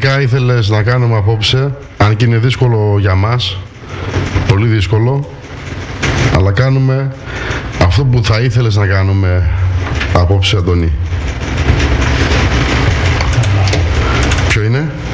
πραγματικά ήθελες να κάνουμε απόψε, αν και είναι δύσκολο για μας, πολύ δύσκολο, αλλά κάνουμε αυτό που θα ήθελες να κάνουμε απόψε, Αντώνη. Ποιο είναι?